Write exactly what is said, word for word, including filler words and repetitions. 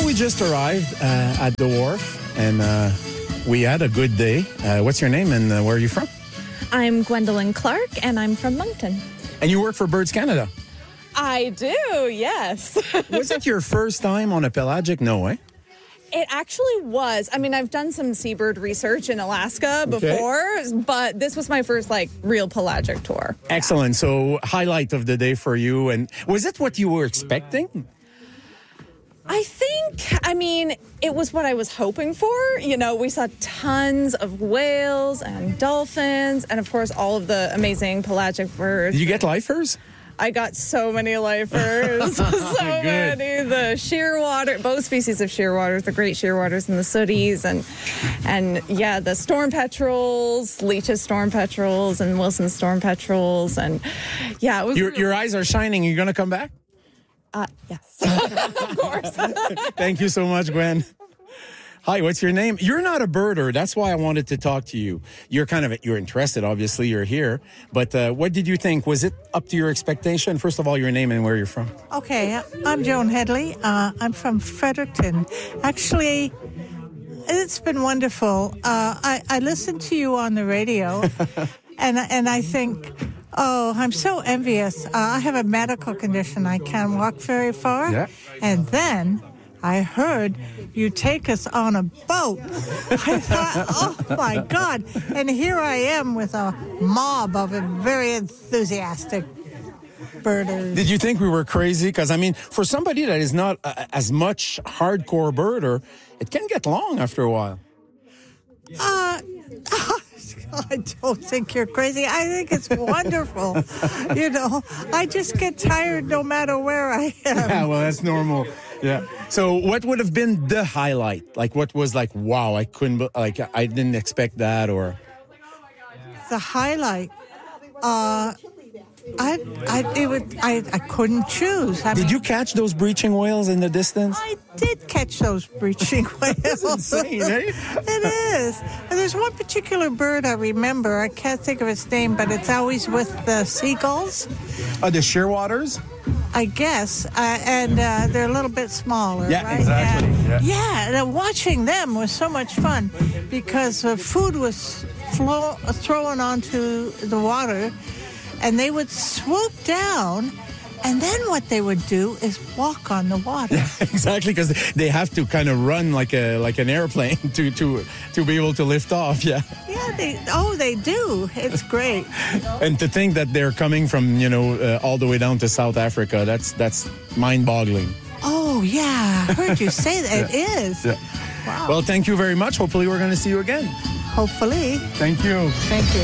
Well, we just arrived uh, at the wharf, and uh, we had a good day. Uh, what's your name, and uh, where are you from? I'm Gwendolyn Clark, and I'm from Moncton. And you work for Birds Canada. I do, yes. Was it your first time on a pelagic? No, eh? It actually was. I mean, I've done some seabird research in Alaska before, okay. but this was my first, like, real pelagic tour. Excellent. So, highlight of the day for you. And was it what you were expecting? I think, I mean, it was what I was hoping for. You know, we saw tons of whales and dolphins and, of course, all of the amazing pelagic birds. Did you get lifers? I got so many lifers, so many. The shearwater, both species of shearwaters, the great shearwaters and the sooties, and and yeah, the storm petrels, Leach's storm petrels, and Wilson's storm petrels, and yeah, it was. Your, your eyes are shining. You're gonna come back? Uh, yes, of course. Thank you so much, Gwen. Hi, what's your name? You're not a birder. That's why I wanted to talk to you. You're kind of, you're interested, obviously, you're here. But uh, what did you think? Was it up to your expectation? First of all, your name and where you're from. Okay, I'm Joan Headley. Uh, I'm from Fredericton. Actually, it's been wonderful. Uh, I, I listened to you on the radio, and and I think, oh, I'm so envious. Uh, I have a medical condition. I can't walk very far. Yeah. And then I heard you take us on a boat. I thought, oh, my God. And here I am with a mob of very enthusiastic birders. Did you think we were crazy? Because, I mean, for somebody that is not uh, as much hardcore birder, it can get long after a while. Uh, I don't think you're crazy. I think it's wonderful. You know, I just get tired no matter where I am. Yeah, well, that's normal. Yeah. So what would have been the highlight? Like, what was like, wow, I couldn't, like, I didn't expect that, or? The highlight, uh, I, I, it would, I, I couldn't choose. I Did mean, you catch those breaching whales in the distance? I did catch those breaching whales. That's insane, eh? It is. And there's one particular bird I remember. I can't think of its name, but it's always with the seagulls. Oh, the shearwaters? I guess, uh, and uh, they're a little bit smaller, Yeah, right? exactly. Yeah, Yeah. yeah, and watching them was so much fun because the food was flow, thrown onto the water, and they would swoop down, and then what they would do is walk on the water. Yeah, exactly, because they have to kind of run like a like an airplane to to to be able to lift off. Yeah. Yeah, they oh they do. It's great. And to think that they're coming from, you know, uh, all the way down to South Africa, that's that's mind-boggling. Oh yeah, I heard you say that. Yeah. It is. Yeah. Wow. Well, thank you very much. Hopefully, we're going to see you again. Hopefully. Thank you. Thank you.